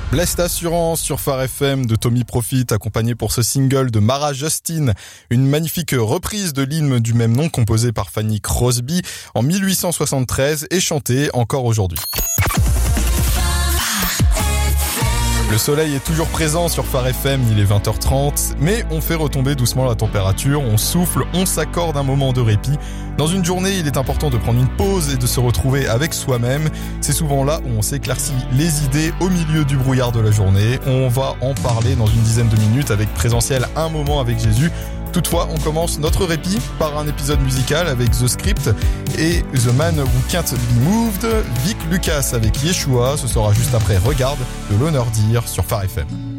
Blessed Assurance sur Phare FM de Tommy Profit, accompagné pour ce single de Mara Justin, une magnifique reprise de l'hymne du même nom composé par Fanny Crosby en 1873 et chantée encore aujourd'hui. Le soleil est toujours présent sur Phare FM, il est 20h30, mais on fait retomber doucement la température, on souffle, on s'accorde un moment de répit. Dans une journée, il est important de prendre une pause et de se retrouver avec soi-même. C'est souvent là où on s'éclaircit les idées au milieu du brouillard de la journée. On va en parler dans une dizaine de minutes avec Présentiel, un moment avec Jésus. Toutefois, on commence notre répit par un épisode musical avec The Script et The Man Who Can't Be Moved. Vic Lucas avec Yeshua, ce sera juste après Regarde de l'Honneur Dire sur Phare FM.